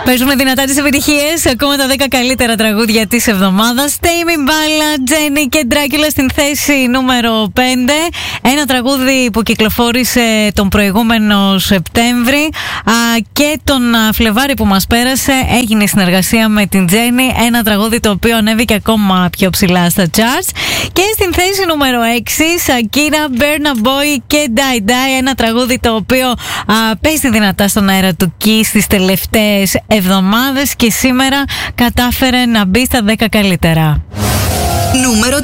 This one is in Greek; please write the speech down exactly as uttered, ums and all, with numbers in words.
Παίζουμε δυνατά τις επιτυχίες. Ακόμα τα δέκα καλύτερα τραγούδια της εβδομάδας. Tame Impala, Jenny και Dracula στην θέση νούμερο πέντε. Ένα τραγούδι που κυκλοφόρησε τον προηγούμενο Σεπτέμβρη α, και τον Φλεβάρι που μας πέρασε έγινε η συνεργασία με την Jenny. Ένα τραγούδι το οποίο ανέβηκε ακόμα πιο ψηλά στα charts. Και στην θέση νούμερο έξι, Shakira, Burna Boy και Die Die. Ένα τραγούδι το οποίο α, παίζει δυνατά στον αέρα του Kiss στις τελευταίες εβδομάδες και σήμερα κατάφερε να μπει στα δέκα καλύτερα. Νούμερο